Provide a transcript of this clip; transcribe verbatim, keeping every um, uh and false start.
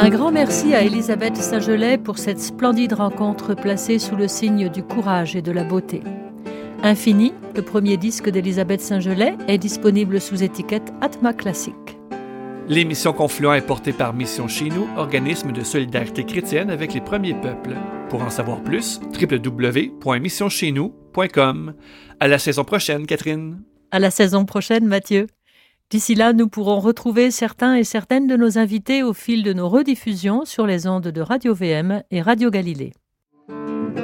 Un grand merci à Élisabeth Saint-Gelais pour cette splendide rencontre placée sous le signe du courage et de la beauté. Infini, le premier disque d'Élisabeth Saint-Gelais, est disponible sous étiquette Atma Classique. L'émission Confluent est portée par Mission Chez Nous, organisme de solidarité chrétienne avec les premiers peuples. Pour en savoir plus, w w w point mission chez nous point com. À la saison prochaine, Catherine. À la saison prochaine, Mathieu. D'ici là, nous pourrons retrouver certains et certaines de nos invités au fil de nos rediffusions sur les ondes de Radio V M et Radio Galilée.